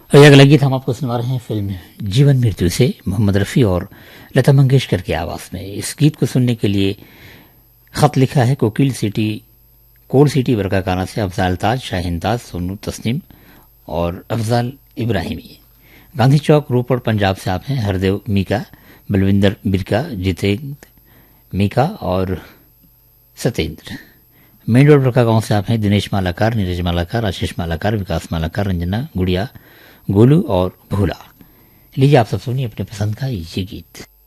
और अगला गीत हम आपको सुना रहे हैं फिल्म जीवन मृत्यु से मोहम्मद रफ़ी और लता मंगेशकर की आवाज में। इस गीत को सुनने के लिए खत लिखा है कोल सिटी बरकाकाना से अफजाल ताज, शाहीन ताज, सोनू तस्नीम और अफजाल इब्राहिमी। गांधी चौक रोपड़ पंजाब से आप हैं हरदेव मीका, बलविंदर बिरका, जितेंद्र मीका और सत्येंद्र। मेन रोड बरका गांव से आप हैं दिनेश मालाकार, नीरज मालाकार, आशीष मालाकार, विकास मालाकार, रंजना गुड़िया, गोलू और भोला। लीजिए आप सब सुनिए अपने पसंद का ये गीत।